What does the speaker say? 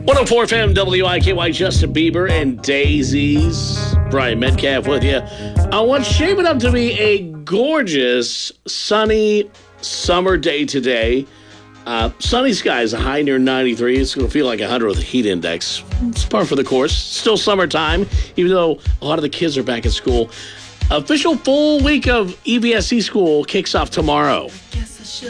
104 FM WIKY, Justin Bieber and Daisies. Brian Metcalf with you. I want shaping up to be a gorgeous, sunny summer day today. Sunny skies, a high near 93. It's going to feel like 100 with a heat index. It's par for the course. Still summertime, even though a lot of the kids are back at school. Official full week of EVSC school kicks off tomorrow.